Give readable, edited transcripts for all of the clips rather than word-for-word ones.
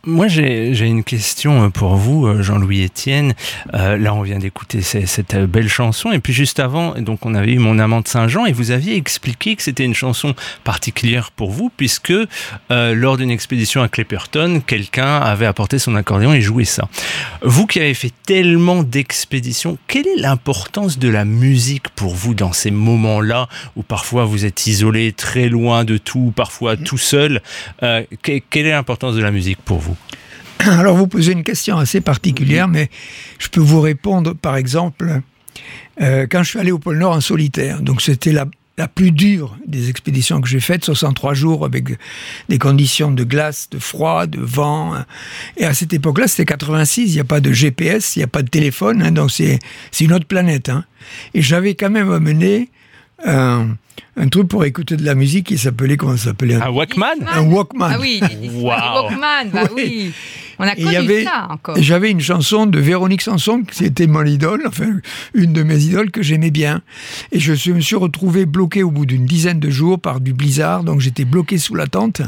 moi, j'ai une question pour vous, Jean-Louis Etienne. Là, on vient d'écouter cette belle chanson. Et puis, juste avant, donc, on avait eu Mon amant de Saint-Jean. Et vous aviez expliqué que c'était une chanson particulière pour vous, puisque lors d'une expédition à Clapperton, quelqu'un avait apporté son accordéon et joué ça. Vous qui avez fait tellement d'expéditions, quelle est l'importance de la musique pour vous dans ces moments-là où parfois vous êtes isolé, très loin de tout, parfois tout seul? Quelle est l'importance de la musique pour vous? Alors vous posez une question assez particulière, mais je peux vous répondre par exemple quand je suis allé au pôle Nord en solitaire. Donc c'était la plus dure des expéditions que j'ai faites, 63 jours avec des conditions de glace, de froid, de vent. Et à cette époque-là, c'était 86, il n'y a pas de GPS, il n'y a pas de téléphone, hein, donc c'est une autre planète. Hein. Et j'avais quand même amené un truc pour écouter de la musique qui s'appelait, comment ça s'appelait? Un Walkman? Un Walkman. Ah oui, Wow. Walkman, bah oui. On a connu ça encore. J'avais une chanson de Véronique Sanson, qui était mon idole, enfin une de mes idoles que j'aimais bien. Et je me suis retrouvé bloqué au bout d'une dizaine de jours par du blizzard, donc j'étais bloqué sous la tente.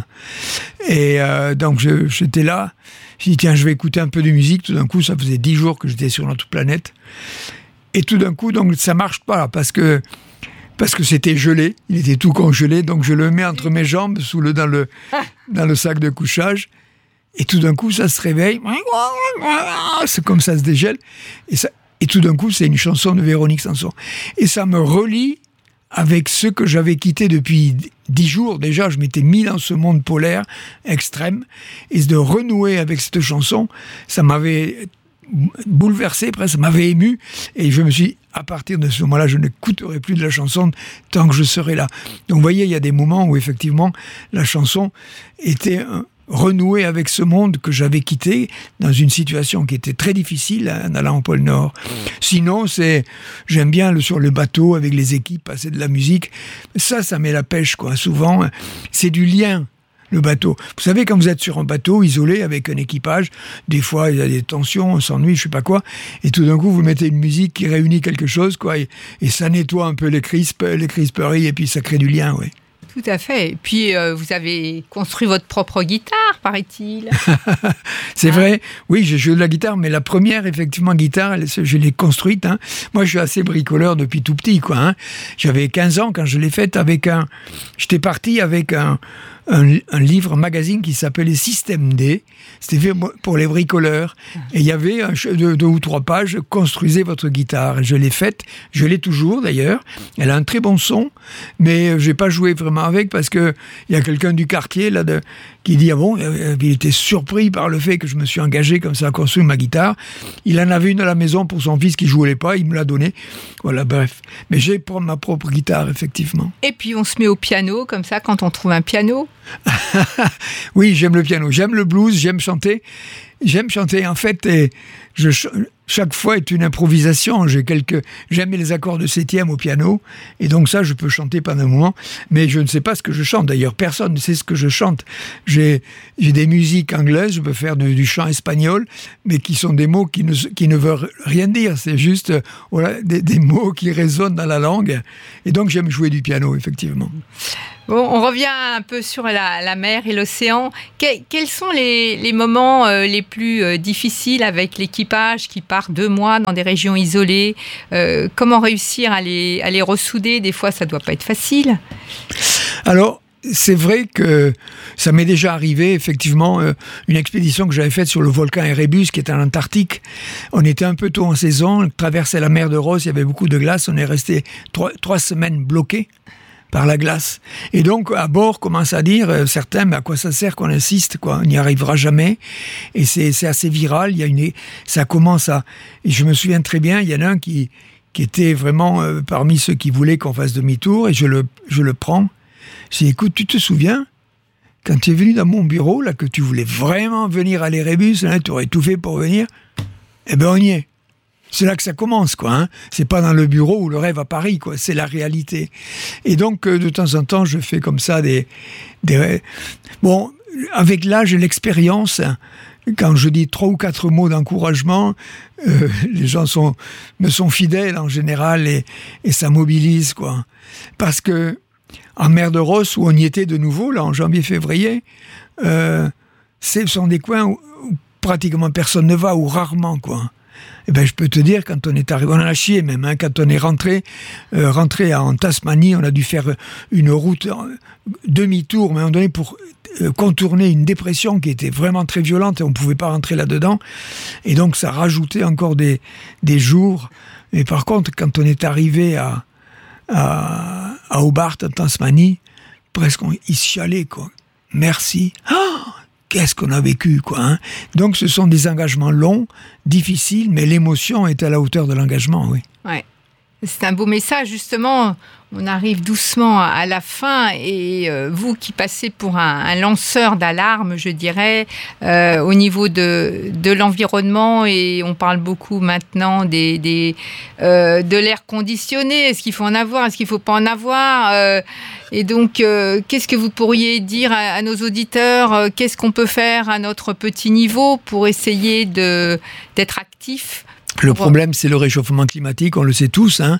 Et donc j'étais là, j'ai dit tiens, je vais écouter un peu de musique. Tout d'un coup, ça faisait 10 jours que j'étais sur notre planète. Et tout d'un coup, donc ça marche pas là, parce que c'était gelé, il était tout congelé, donc je le mets entre mes jambes dans le sac de couchage, et tout d'un coup ça se réveille, c'est comme ça se dégèle, et tout d'un coup c'est une chanson de Véronique Sanson. Et ça me relie avec ce que j'avais quitté depuis 10 jours. Déjà, je m'étais mis dans ce monde polaire extrême, et de renouer avec cette chanson, ça m'avait bouleversé, presque, ça m'avait ému, et je me suis dit, à partir de ce moment-là, je n'écouterai plus de la chanson tant que je serai là. Donc vous voyez, il y a des moments où effectivement la chanson était renouée avec ce monde que j'avais quitté dans une situation qui était très difficile en allant au pôle Nord. Sinon, j'aime bien sur le bateau avec les équipes passer de la musique. Ça met la pêche, quoi. Souvent, c'est du lien. Le bateau. Vous savez, quand vous êtes sur un bateau isolé avec un équipage, des fois il y a des tensions, on s'ennuie, je sais pas quoi, et tout d'un coup vous mettez une musique qui réunit quelque chose, quoi, et ça nettoie un peu les crisperies, et puis ça crée du lien, oui. Tout à fait. Et puis, vous avez construit votre propre guitare, paraît-il. C'est vrai. Oui, j'ai joué de la guitare, mais la première, effectivement, guitare, je l'ai construite. Hein. Moi, je suis assez bricoleur depuis tout petit, quoi. Hein. J'avais 15 ans quand je l'ai faite j'étais parti avec un livre, un magazine qui s'appelait Système D. C'était fait pour les bricoleurs. Et il y avait 2 ou 3 pages, construisez votre guitare. Et je l'ai faite, je l'ai toujours d'ailleurs. Elle a un très bon son, mais j'ai pas joué vraiment avec parce que il y a quelqu'un du quartier là qui dit il était surpris par le fait que je me suis engagé comme ça à construire ma guitare. Il en avait une à la maison pour son fils qui jouait pas, il me l'a donnée. Voilà, bref. Mais j'ai pour ma propre guitare, effectivement. Et puis on se met au piano comme ça quand on trouve un piano. Oui, j'aime le piano, j'aime le blues, j'aime chanter. En fait, chaque fois est une improvisation. J'aime les accords de septième au piano, et donc ça, je peux chanter pendant un moment, mais je ne sais pas ce que je chante. D'ailleurs, personne ne sait ce que je chante. J'ai des musiques anglaises, je peux faire du chant espagnol, mais qui sont des mots qui ne veulent rien dire. C'est juste des mots qui résonnent dans la langue, et donc j'aime jouer du piano, effectivement. Bon, on revient un peu sur la mer et l'océan. Quels sont les moments les plus difficiles avec l'équipage qui part 2 mois dans des régions isolées? Comment réussir à les ressouder? Des fois, ça ne doit pas être facile. Alors, c'est vrai que ça m'est déjà arrivé, effectivement, une expédition que j'avais faite sur le volcan Erebus, qui est en Antarctique. On était un peu tôt en saison, on traversait la mer de Ross, il y avait beaucoup de glace, on est resté 3 semaines bloqués par la glace. Et donc, à bord, commencent à dire, certains, mais à quoi ça sert qu'on insiste, quoi? On n'y arrivera jamais. Et c'est assez viral. Ça commence à... Et je me souviens très bien, il y en a un qui était vraiment parmi ceux qui voulaient qu'on fasse demi-tour, et je le prends. Je dis, écoute, tu te souviens, quand tu es venu dans mon bureau, là, que tu voulais vraiment venir à l'Erebus, là, tu aurais tout fait pour venir, eh ben on y est. C'est là que ça commence, quoi. Hein. C'est pas dans le bureau ou le rêve à Paris, quoi. C'est la réalité. Et donc, de temps en temps, je fais comme ça des... Bon, avec l'âge et l'expérience, quand je dis 3 ou 4 mots d'encouragement, les gens me sont fidèles en général, et ça mobilise, quoi. Parce que en mer de Ross, où on y était de nouveau, là, en janvier-février, ce sont des coins où pratiquement personne ne va, ou rarement, quoi. Eh ben, je peux te dire, quand on est arrivé, on en a chié même, hein, quand on est rentré en Tasmanie, on a dû faire une route demi-tour, mais à un moment donné, pour contourner une dépression qui était vraiment très violente et on ne pouvait pas rentrer là-dedans. Et donc, ça rajoutait encore des jours. Mais par contre, quand on est arrivé à Hobart, en Tasmanie, presque il se chialait, quoi. Merci. Qu'est-ce qu'on a vécu, quoi, hein. Donc, ce sont des engagements longs, difficiles, mais l'émotion est à la hauteur de l'engagement, oui. Ouais. C'est un beau message, justement. On arrive doucement à la fin et vous qui passez pour un lanceur d'alarme, je dirais, au niveau de l'environnement, et on parle beaucoup maintenant de l'air conditionné. Est-ce qu'il faut en avoir? Est-ce qu'il ne faut pas en avoir? Et donc, qu'est-ce que vous pourriez dire à nos auditeurs? Qu'est-ce qu'on peut faire à notre petit niveau pour essayer d'être actif? Le problème, c'est le réchauffement climatique, on le sait tous, hein.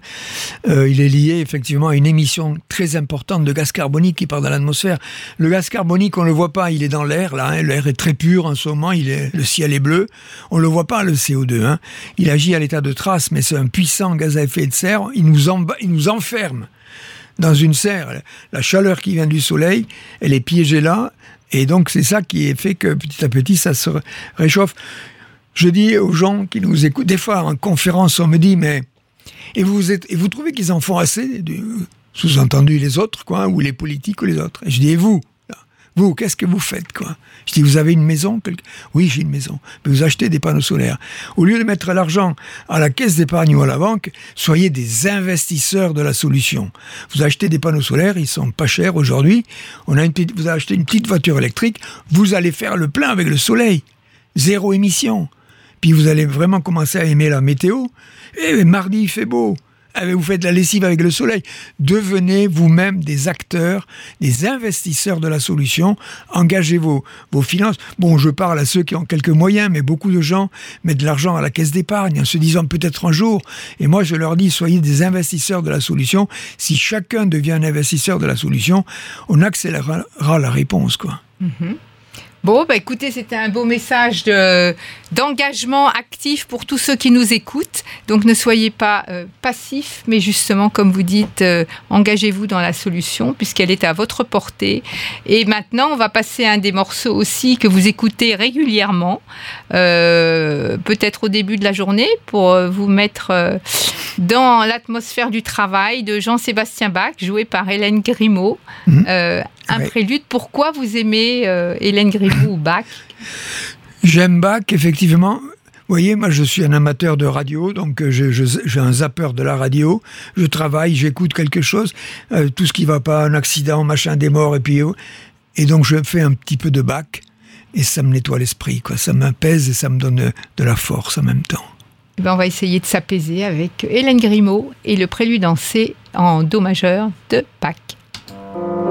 Il est lié effectivement à une émission très importante de gaz carbonique qui part dans l'atmosphère. Le gaz carbonique, on ne le voit pas, il est dans l'air, là, hein. L'air est très pur en ce moment, le ciel est bleu. On ne le voit pas, le CO2, hein. Il agit à l'état de trace, mais c'est un puissant gaz à effet de serre. Il nous enferme dans une serre. La chaleur qui vient du soleil, elle est piégée là, et donc c'est ça qui fait que petit à petit, ça se réchauffe. Je dis aux gens qui nous écoutent, des fois en conférence, on me dit, mais et vous trouvez qu'ils en font assez, sous-entendu les autres, quoi, ou les politiques ou les autres. Et je dis, et vous, qu'est-ce que vous faites, quoi? Je dis, vous avez une maison? Oui, j'ai une maison. Mais vous achetez des panneaux solaires. Au lieu de mettre l'argent à la caisse d'épargne ou à la banque, soyez des investisseurs de la solution. Vous achetez des panneaux solaires, ils sont pas chers aujourd'hui. Vous avez acheté une petite voiture électrique, vous allez faire le plein avec le soleil. 0 émission. Puis vous allez vraiment commencer à aimer la météo. Et mardi, il fait beau. Vous faites la lessive avec le soleil. Devenez vous-même des acteurs, des investisseurs de la solution. Engagez vos finances. Bon, je parle à ceux qui ont quelques moyens, mais beaucoup de gens mettent de l'argent à la caisse d'épargne en se disant peut-être un jour. Et moi, je leur dis, soyez des investisseurs de la solution. Si chacun devient un investisseur de la solution, on accélérera la réponse, quoi. Mm-hmm. Bon, écoutez, c'était un beau message d'engagement actif pour tous ceux qui nous écoutent. Donc, ne soyez pas passifs, mais justement, comme vous dites, engagez-vous dans la solution puisqu'elle est à votre portée. Et maintenant, on va passer à un des morceaux aussi que vous écoutez régulièrement, peut-être au début de la journée, pour vous mettre dans l'atmosphère du travail de Jean-Sébastien Bach, joué par Hélène Grimaud. Un prélude. Pourquoi vous aimez Hélène Grimaud ou Bach? J'aime Bach, effectivement. Vous voyez, moi je suis un amateur de radio, donc j'ai un zappeur de la radio. Je travaille, j'écoute quelque chose, tout ce qui va pas, un accident, machin, des morts, et donc je fais un petit peu de Bach, et ça me nettoie l'esprit, quoi. Ça m'apaise et ça me donne de la force en même temps. On va essayer de s'apaiser avec Hélène Grimaud et le prélude en C en Do majeur de Bach.